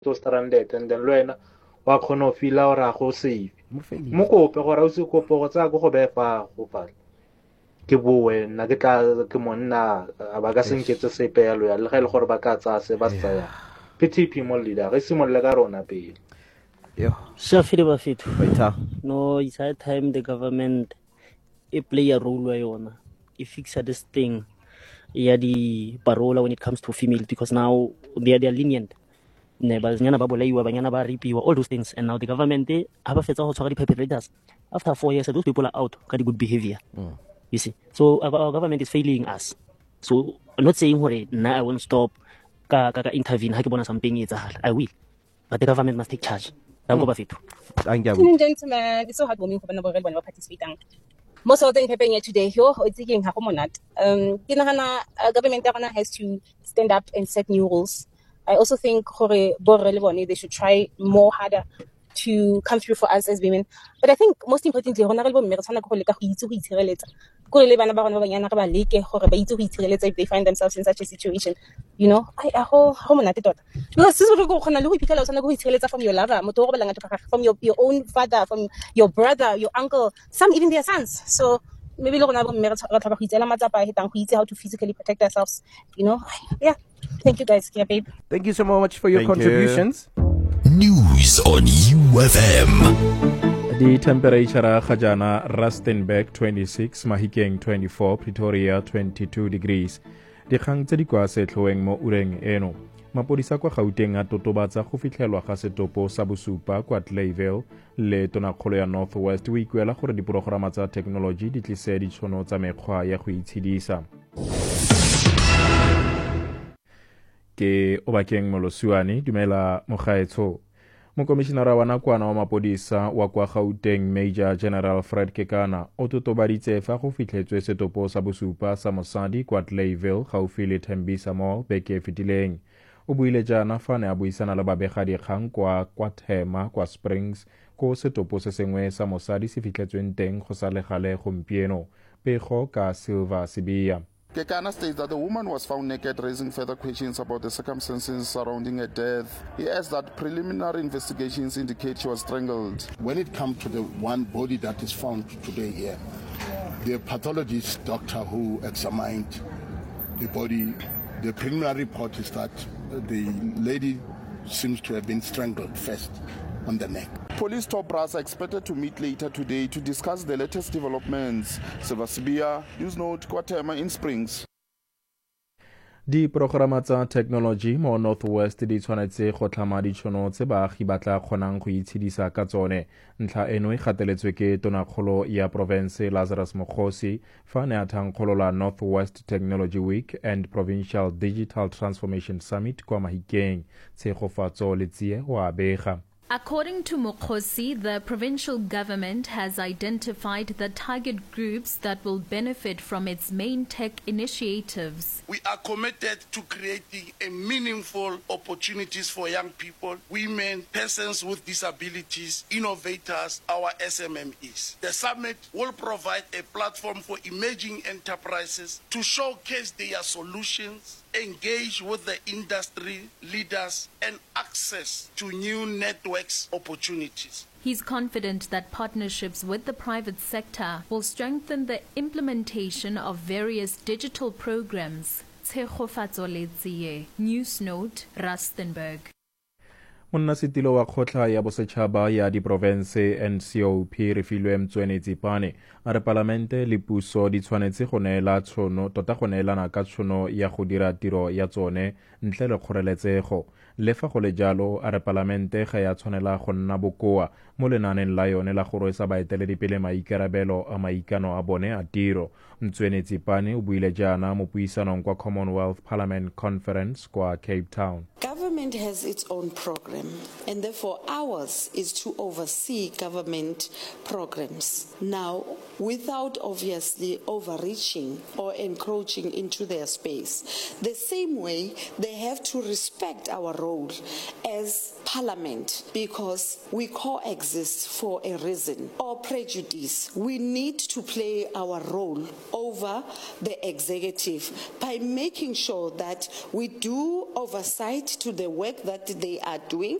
to stranded and then lwena wa khona o fila ora go save mo kope gore o se kope go tsa go befa go fala ke boe nna ke tla ke monna ba ka senketse sepe ya loya le ga ile gore ba ka tsa se ba tsaya PTP mo leader re simolle ka rona pele Shafiri Bafito. No, it's high time the government play a role yona. It fix this thing. Yeah, the parola when it comes to female because now they are lenient. Banyana ba bolaiwa, banyana ba ripiwa, all those things. And now the government have a fetsa ho tshwara di perpetrators. After 4 years, those people are out. Got good behavior. You see, so our government is failing us. So I'm not saying nah, I won't stop. Ka intervene. Ha ke bona something etsahala. I will, but the government must take charge. Ladies and gentlemen, it's so heartwarming for everyone participating. Most of the happening here today, it's again government has to stand up and set new rules. I also think they should try more harder to come through for us as women. But I think most importantly, if they find themselves in such a situation, you know, because from your lover, from your own father, from your brother, your uncle, some even their sons. So maybe how to physically protect ourselves, you know. Yeah. Thank you guys. Yeah, babe. Thank you so much for your contributions. News on UFM. The temperature ga jana Rustenburg 26, Mahikeng 24, Pretoria 22 degrees. Dikgang tse di kwa setlhoeng mo ureng eno. Mapodisa kwa Gauteng a totobatsa go fitlhelwa ga setopo sa bosupa kwa Clayville le tonakgolo ya North West o ikuela gore diporograma tsa technology di tlise ditšhono tsa mekgwa ya go itshedisa. Ke Obakeng Molosuane dumela mogaetsho. Mokomishinara wa nakwana wa mapodisa wa kwa Gauteng Major General Fred Kekana o totobaditse fa go fitlhetswe setopo sa bosupa sa mosadi kwa Clayville gaufi le Tembisa Mall beke fetileng. O buile jaana fa ne a buisana le babegadikgang kwa Thema kwa Springs ko setopo se sengwe sa mosadi se fitlhetsweng teng go sa le gale gompieno. Pego ka Silva Sibia. Kekana states that the woman was found naked, raising further questions about the circumstances surrounding her death. He adds that preliminary investigations indicate she was strangled. When it comes to the one body that is found today here, the pathologist doctor who examined the body, the preliminary report is that the lady seems to have been strangled first on the neck. Police top brass are expected to meet later today to discuss the latest developments. Silva Sibia, News Note, Kwatema in Springs. Di programa tsa technology mo Northwest di tshwanetse go tlhama ditšhono tse baagi ba tla kgonang go itshedisa ka tsone. Ntlha eno e gateletswe ke tonakgolo ya province Lazarus Mokgosi fa ne a thankgolola Northwest Technology Week and Provincial Digital Transformation Summit kwa Mahikeng. Tshegofatso le tsie wa bega. According to Mokhosi, the provincial government has identified the target groups that will benefit from its main tech initiatives. We are committed to creating a meaningful opportunities for young people, women, persons with disabilities, innovators, our SMMEs. The summit will provide a platform for emerging enterprises to showcase their solutions, engage with the industry leaders, and access to new networks opportunities. He's confident that partnerships with the private sector will strengthen the implementation of various digital programs. News Note, Rustenburg. Monnasetilo wa kgotla ya bosetšhaba ya diprovense NCOP re filwe Mtsweni Tsipane a re palamente le puso di tshwanetse go neela tšhono tota go neelana ka tšhono ya go dira tiro ya tsone ntle le kgoreletsego. Le fa go le jalo a re palamente ga ya tshwanela go nna bokoa mo lenaneng la yone la go rwesa baeteledipele maikarabelo a maikano a bone a tiro. Mtsweni Tsipane o buile jaana mo puisanong kwa Commonwealth Parliament Conference kwa Cape Town. Government has its own program, and therefore ours is to oversee government programs. Now, without obviously overreaching or encroaching into their space. The same way, they have to respect our role as Parliament because we coexist for a reason. Or prejudice. We need to play our role over the executive by making sure that we do oversight to the work that they are doing.